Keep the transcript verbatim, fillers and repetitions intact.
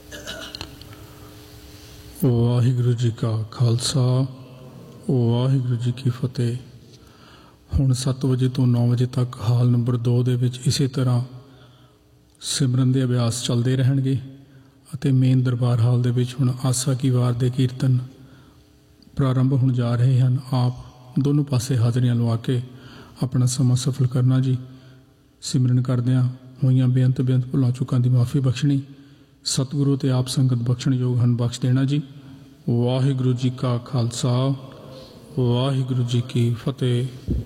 ਵਾਹਿਗੁਰੂ ਜੀ ਕਾ ਖਾਲਸਾ ਵਾਹਿਗੁਰੂ ਜੀ ਕੀ ਫਤਿਹ। ਹੁਣ ਸੱਤ ਵਜੇ ਤੋਂ ਨੌ ਵਜੇ ਤੱਕ ਹਾਲ ਨੰਬਰ ਦੋ ਦੇ ਵਿੱਚ ਇਸੇ ਤਰ੍ਹਾਂ ਸਿਮਰਨ ਦੇ ਅਭਿਆਸ ਚੱਲਦੇ ਰਹਿਣਗੇ ਅਤੇ ਮੇਨ ਦਰਬਾਰ ਹਾਲ ਦੇ ਵਿੱਚ ਹੁਣ ਆਸਾ ਕੀ ਵਾਰ ਦੇ ਕੀਰਤਨ ਪ੍ਰਾਰੰਭ ਹੋਣ ਜਾ ਰਹੇ ਹਨ। ਆਪ ਦੋਨੋਂ ਪਾਸੇ ਹਾਜ਼ਰੀਆਂ ਲਵਾ ਕੇ ਆਪਣਾ ਸਮਾਂ ਸਫਲ ਕਰਨਾ ਜੀ। ਸਿਮਰਨ ਕਰਦਿਆਂ ਹੋਈਆਂ ਬੇਅੰਤ ਬੇਅੰਤ ਭੁੱਲਾਂ ਚੁੱਕਾਂ ਦੀ ਮਾਫੀ ਬਖਸ਼ਣੀ। ਸਤਿਗੁਰੂ ਤੇ ਆਪ ਸੰਗਤ ਬਖਸ਼ਣ ਯੋਗ ਹਨ, ਬਖਸ਼ ਦੇਣਾ ਜੀ। ਵਾਹਿਗੁਰੂ ਜੀ ਕਾ ਖਾਲਸਾ ਵਾਹਿਗੁਰੂ ਜੀ ਕੀ ਫਤਿਹ।